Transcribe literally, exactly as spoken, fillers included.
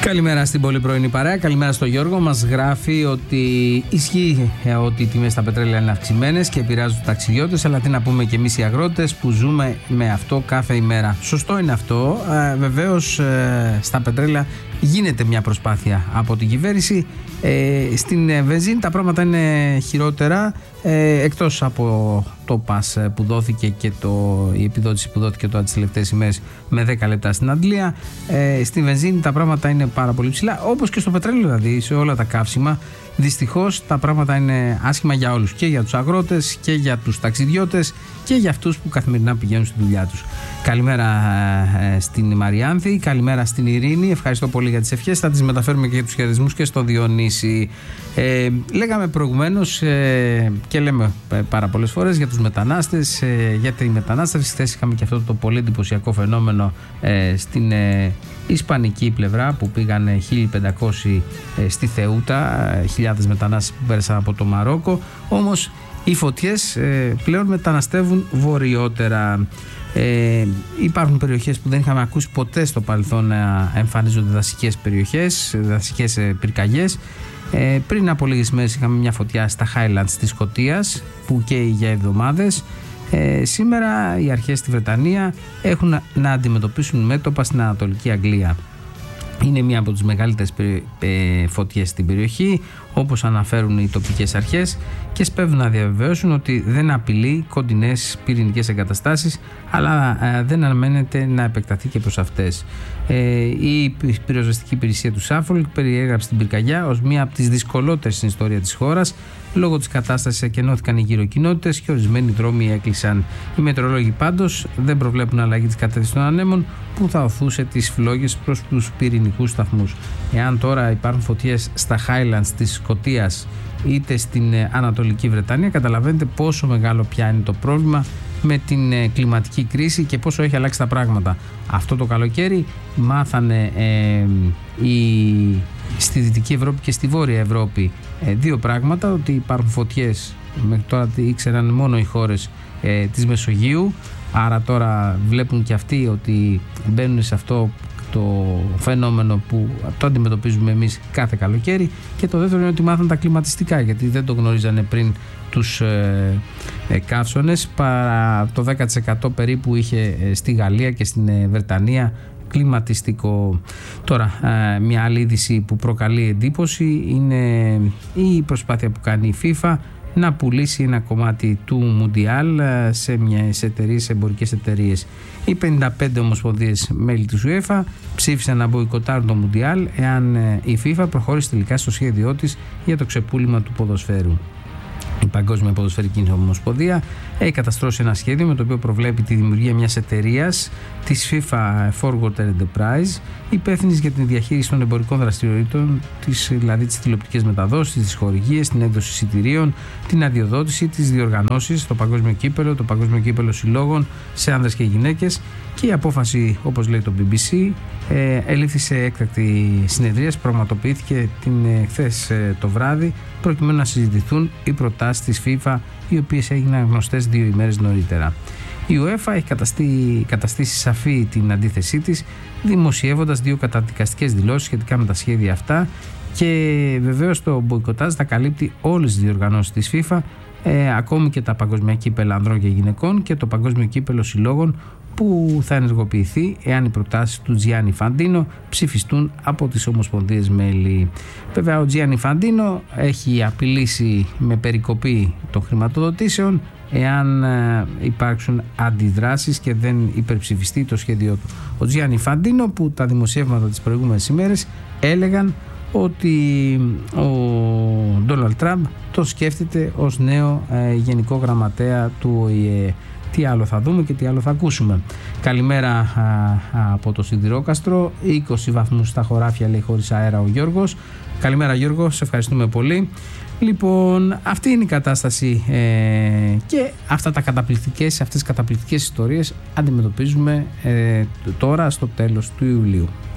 Καλημέρα στην πολύ πρωινή παρέα. Καλημέρα στο Γιώργο. Μας γράφει ότι ισχύει ότι οι τιμές στα πετρέλαια είναι αυξημένες και επηρεάζουν τους ταξιδιώτες, αλλά τι να πούμε και εμείς οι αγρότες που ζούμε με αυτό κάθε ημέρα. Σωστό είναι αυτό. Ε, βεβαίως ε, στα πετρέλαια γίνεται μια προσπάθεια από την κυβέρνηση. Ε, στην βενζίνη τα πράγματα είναι χειρότερα, ε, εκτός από το πας που δόθηκε και το, η επιδότηση που δόθηκε τώρα τις τελευταίες ημέρες με δέκα λεπτά στην Αντλία. Ε, στη βενζίνη τα πράγματα είναι πάρα πολύ ψηλά, όπως και στο πετρέλαιο, δηλαδή σε όλα τα καύσιμα. Δυστυχώς τα πράγματα είναι άσχημα για όλους, και για τους αγρότες και για τους ταξιδιώτες και για αυτούς που καθημερινά πηγαίνουν στη δουλειά τους. Καλημέρα ε, στην Μαριάνθη, καλημέρα στην Ειρήνη. Ευχαριστώ πολύ για τις ευχές. Θα τις μεταφέρουμε και για τους χαιρετισμούς και στο Διονύση. Ε, λέγαμε προηγουμένως ε, και λέμε πάρα πολλές φορές για τους μετανάστες, ε, για τη μετανάστευση. Χθες είχαμε και αυτό το πολύ εντυπωσιακό φαινόμενο ε, στην ε, ισπανική πλευρά που πήγαν χίλια πεντακόσιοι ε, στη Θεούτα, ε, χιλιάδες μετανάστες που πέρασαν από το Μαρόκο. Όμως οι φωτιές ε, πλέον μεταναστεύουν βορειότερα. Ε, υπάρχουν περιοχές που δεν είχαμε ακούσει ποτέ στο παρελθόν να εμφανίζονται δασικές περιοχές, δασικές ε, πυρκαγιές. Ε, πριν από λίγες μέρες είχαμε μια φωτιά στα Highlands της Σκωτίας που καίει για εβδομάδες. Ε, σήμερα οι αρχές στη Βρετανία έχουν να αντιμετωπίσουν μέτωπα στην Ανατολική Αγγλία. Είναι μία από τις μεγαλύτερες φωτιές στην περιοχή, όπως αναφέρουν οι τοπικές αρχές, και σπέβουν να διαβεβαιώσουν ότι δεν απειλεί κοντινές πυρηνικές εγκαταστάσεις, αλλά ε, δεν αναμένεται να επεκταθεί και προς αυτές. Ε, η πυροσβεστική υπηρεσία του Σάφολκ περιέγραψε την πυρκαγιά ως μία από τις δυσκολότερες στην ιστορία της χώρας. Λόγω της κατάστασης εκενώθηκαν οι γυροκοινότητες και ορισμένοι δρόμοι έκλεισαν. Οι μετεωρολόγοι πάντως δεν προβλέπουν αλλαγή της κατεύθυνσης των ανέμων που θα οθούσε τις φλόγες προς τους πυρηνικούς σταθμούς. Εάν τώρα υπάρχουν φωτιές στα Highlands της Σκωτίας είτε στην Ανατολική Βρετανία, καταλαβαίνετε πόσο μεγάλο πια είναι το πρόβλημα με την κλιματική κρίση και πόσο έχει αλλάξει τα πράγματα. Αυτό το καλοκαίρι μάθανε ε, οι, στη Δυτική Ευρώπη και στη Βόρεια Ευρώπη ε, δύο πράγματα: ότι υπάρχουν φωτιές, μέχρι τώρα ήξεραν μόνο οι χώρες ε, της Μεσογείου, άρα τώρα βλέπουν και αυτοί ότι μπαίνουν σε αυτό το φαινόμενο που το αντιμετωπίζουμε εμείς κάθε καλοκαίρι. Και το δεύτερο είναι ότι μάθαν τα κλιματιστικά, γιατί δεν το γνωρίζανε πριν τους ε, ε, καύσονες. Παρά το δέκα τοις εκατό περίπου είχε ε, στη Γαλλία και στην ε, Βρετανία κλιματιστικό. Τώρα ε, μια άλλη είδηση που προκαλεί εντύπωση είναι η προσπάθεια που κάνει η FIFA να πουλήσει ένα κομμάτι του Μουντιάλ σε, μια, σε, εταιρείες, σε εμπορικές εταιρείες. Οι πενήντα πέντε ομοσπονδίες μέλη της UEFA ψήφισαν να μποϊκοτάρουν το Μουντιάλ εάν η FIFA προχώρησε τελικά στο σχέδιό της για το ξεπούλημα του ποδοσφαίρου. Η Παγκόσμια Ποδοσφαιρική Ομοσπονδία έχει καταστρώσει ένα σχέδιο με το οποίο προβλέπει τη δημιουργία μιας εταιρείας, της FIFA Forward Enterprise, υπεύθυνης για την διαχείριση των εμπορικών δραστηριοτήτων, δηλαδή τις τηλεοπτικές μεταδόσεις, τις χορηγίες, την έκδοση εισιτηρίων, την αδειοδότηση, τις διοργανώσεις, το παγκόσμιο κύπελλο, το παγκόσμιο κύπελλο συλλόγων σε άνδρες και γυναίκες. Και η απόφαση, όπως λέει το μπι μπι σι, ε, ελήφθη σε έκτακτη συνεδρία, πραγματοποιήθηκε την ε, χθες ε, το βράδυ, προκειμένου να συζητηθούν οι προτάσεις της FIFA, οι οποίες έγιναν γνωστές δύο ημέρες νωρίτερα. Η UEFA έχει καταστεί, καταστήσει σαφή την αντίθεσή της, δημοσιεύοντας δύο καταδικαστικές δηλώσεις σχετικά με τα σχέδια αυτά, και βεβαίως το μποϊκοτάζ θα καλύπτει όλες τις διοργανώσεις της FIFA, ε, ακόμη και τα παγκόσμια κύπελλα ανδρών και γυναικών και το παγκόσμιο κύπελλο συλλόγων, που θα ενεργοποιηθεί εάν οι προτάσεις του Τζιάννι Φαντίνο ψηφιστούν από τις ομοσπονδίες μέλη. Βέβαια, ο Τζιάννι Φαντίνο έχει απειλήσει με περικοπή των χρηματοδοτήσεων εάν ε, υπάρξουν αντιδράσεις και δεν υπερψηφιστεί το σχέδιό του. Ο Τζιάννι Φαντίνο, που τα δημοσιεύματα τις προηγούμενες ημέρες έλεγαν ότι ο Ντόναλντ Τραμπ το σκέφτεται ως νέο ε, γενικό γραμματέα του Ο Η Ε. Τι άλλο θα δούμε και τι άλλο θα ακούσουμε. Καλημέρα α, α, από το Σιδηρόκαστρο. είκοσι βαθμούς στα χωράφια, λέει, χωρίς αέρα ο Γιώργος. Καλημέρα Γιώργο, σε ευχαριστούμε πολύ. Λοιπόν, αυτή είναι η κατάσταση ε, και αυτά τα καταπληκτικές, αυτές τις καταπληκτικές ιστορίες αντιμετωπίζουμε ε, τώρα στο τέλος του Ιουλίου.